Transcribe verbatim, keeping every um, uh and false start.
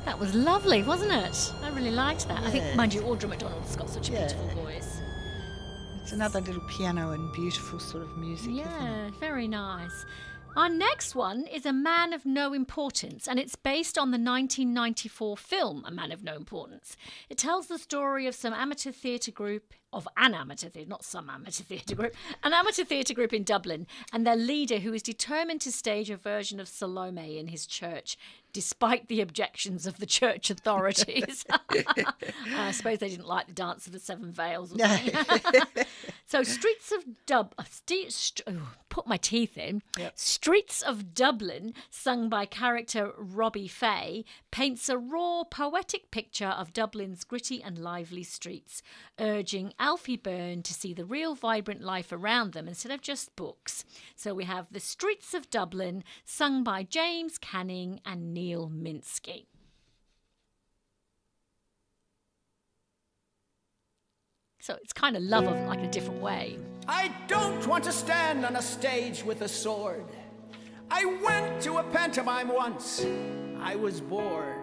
That was lovely, wasn't it? I really liked that. Yeah. I think, mind you, Audra McDonald's got such a Yeah. beautiful voice. It's another little piano and beautiful sort of music, isn't Yeah, it? very nice. Our next one is A Man of No Importance, and it's based on the nineteen ninety-four film A Man of No Importance. It tells the story of some amateur theatre group, of an amateur theatre, not some amateur theatre group, an amateur theatre group in Dublin, and their leader who is determined to stage a version of Salome in his church, despite the objections of the church authorities. I suppose they didn't like the Dance of the Seven Veils or something. So Streets of Dub... uh, st- st- oh, put my teeth in. Yep. Streets of Dublin, sung by character Robbie Fay, paints a raw, poetic picture of Dublin's gritty and lively streets, urging Alfie Byrne to see the real vibrant life around them instead of just books. So we have The Streets of Dublin, sung by James Canning and Neil Minsky. So it's kind of love of like a different way. I don't want to stand on a stage with a sword. I went to a pantomime once. I was bored.